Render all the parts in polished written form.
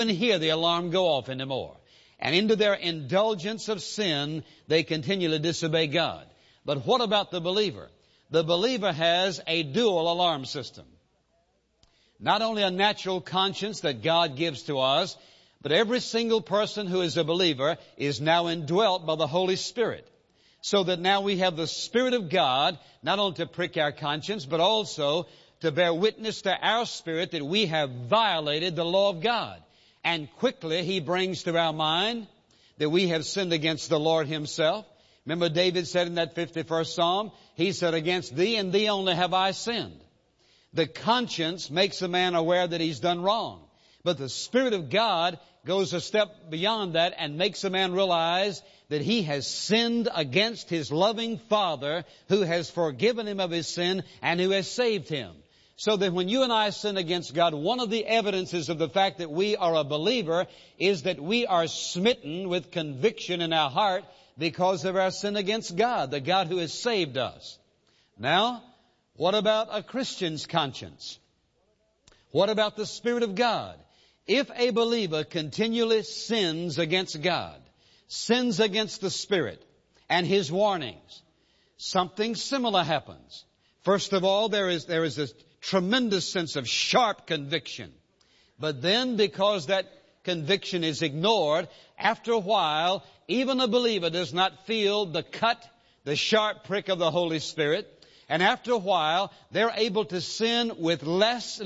hear the alarm go off anymore. And into their indulgence of sin, they continually disobey God. But what about the believer? The believer has a dual alarm system. Not only a natural conscience that God gives to us, but every single person who is a believer is now indwelt by the Holy Spirit. So that now we have the Spirit of God, not only to prick our conscience, but also to bear witness to our spirit that we have violated the law of God. And quickly He brings to our mind that we have sinned against the Lord Himself. Remember David said in that 51st Psalm, he said, against Thee and Thee only have I sinned. The conscience makes a man aware that he's done wrong. But the Spirit of God goes a step beyond that and makes a man realize that he has sinned against his loving Father who has forgiven him of his sin and who has saved him. So that when you and I sin against God, one of the evidences of the fact that we are a believer is that we are smitten with conviction in our heart because of our sin against God, the God who has saved us. Now, what about a Christian's conscience? What about the Spirit of God? If a believer continually sins against God, sins against the Spirit and His warnings, something similar happens. First of all, there is a tremendous sense of sharp conviction. But then, because that conviction is ignored, after a while, even a believer does not feel the cut, the sharp prick of the Holy Spirit. And after a while, they're able to sin with less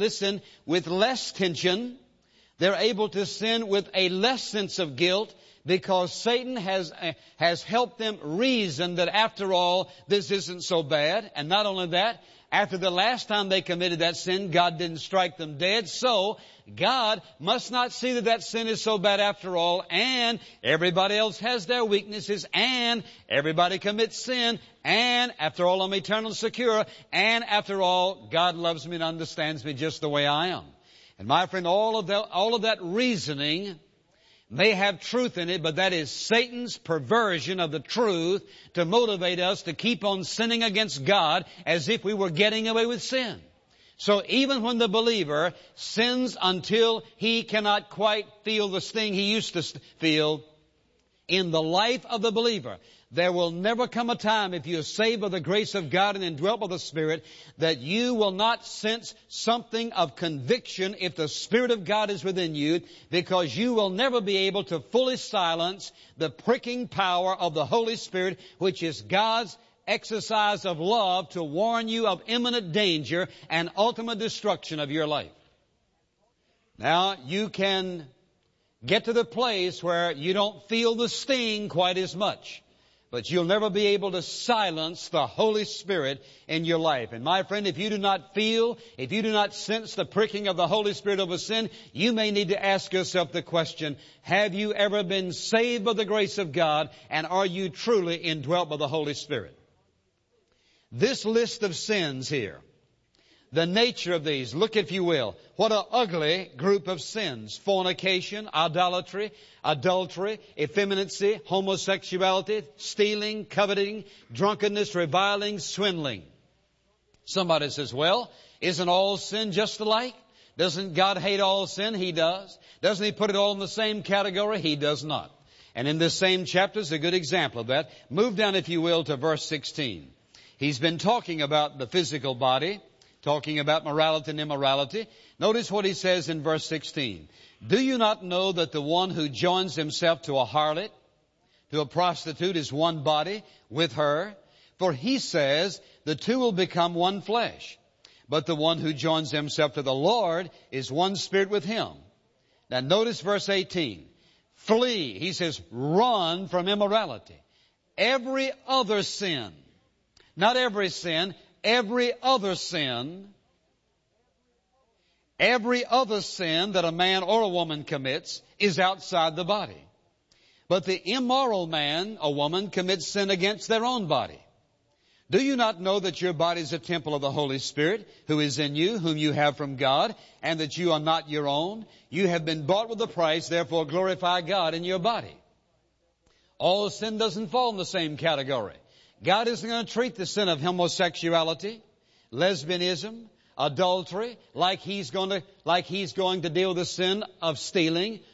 tension. They're able to sin with a less sense of guilt because Satan has helped them reason that after all, this isn't so bad. And not only that, after the last time they committed that sin, God didn't strike them dead. So God must not see that that sin is so bad after all. And everybody else has their weaknesses. And everybody commits sin. And after all, I'm eternally secure. And after all, God loves me and understands me just the way I am. And my friend, all of that reasoning may have truth in it, but that is Satan's perversion of the truth to motivate us to keep on sinning against God as if we were getting away with sin. So even when the believer sins until he cannot quite feel the sting he used to feel, in the life of the believer, there will never come a time, if you are saved by the grace of God and indwelt by the Spirit, that you will not sense something of conviction if the Spirit of God is within you, because you will never be able to fully silence the pricking power of the Holy Spirit, which is God's exercise of love to warn you of imminent danger and ultimate destruction of your life. Now, you can get to the place where you don't feel the sting quite as much. But you'll never be able to silence the Holy Spirit in your life. And my friend, if you do not sense the pricking of the Holy Spirit over sin, you may need to ask yourself the question, have you ever been saved by the grace of God, and are you truly indwelt by the Holy Spirit? This list of sins here, the nature of these, look if you will, what an ugly group of sins. Fornication, idolatry, adultery, effeminacy, homosexuality, stealing, coveting, drunkenness, reviling, swindling. Somebody says, well, isn't all sin just alike? Doesn't God hate all sin? He does. Doesn't He put it all in the same category? He does not. And in this same chapter is a good example of that. Move down, if you will, to verse 16. He's been talking about the physical body, talking about morality and immorality. Notice what he says in verse 16. Do you not know that the one who joins himself to a harlot, to a prostitute, is one body with her? For he says, the two will become one flesh. But the one who joins himself to the Lord is one spirit with Him. Now notice verse 18. Flee, he says, run from immorality. Every other sin, not every sin, every other sin that a man or a woman commits is outside the body. But the immoral man or woman commits sin against their own body. Do you not know that your body is a temple of the Holy Spirit who is in you, whom you have from God, and that you are not your own? You have been bought with a price, therefore glorify God in your body. All sin doesn't fall in the same category. God isn't going to treat the sin of homosexuality, lesbianism, adultery, like He's going to deal with the sin of stealing